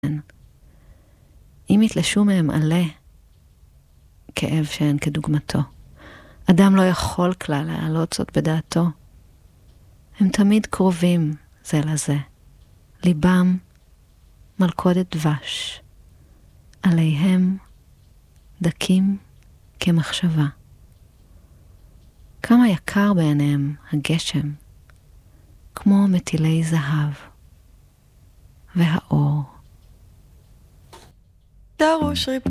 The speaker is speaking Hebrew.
אם יתלשו מהם עלה, כאב שאין כדוגמתו. אדם לא יכול כלל להעלות זאת בדעתו. הם תמיד קרובים זה לזה. ליבם מלכודת דבש. עליהם דקים כמחשבה. כמה יקר בעיניהם הגשם, כמו מטילי זהב. והאור. דרוש ריפוי